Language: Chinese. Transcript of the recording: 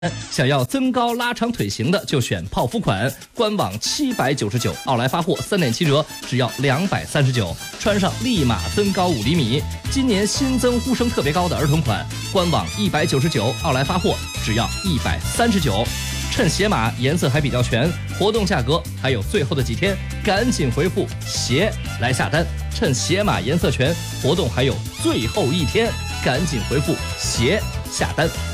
想要增高拉长腿型的就选泡芙款，官网799，奥莱发货3点7折，只要239，穿上立马增高5厘米。今年新增呼声特别高的儿童款，官网199，奥莱发货只要139。趁鞋码颜色还比较全，活动价格还有最后的几天，赶紧回复鞋来下单。趁鞋码颜色全，活动还有最后一天，赶紧回复鞋下单。